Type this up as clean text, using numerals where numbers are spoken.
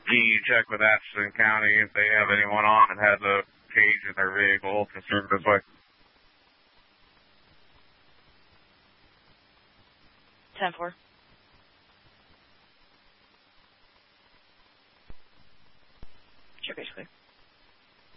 Can you check with Atchison County if they have anyone on that has a cage in their vehicle concerned this way? 10-4. Sure, basically.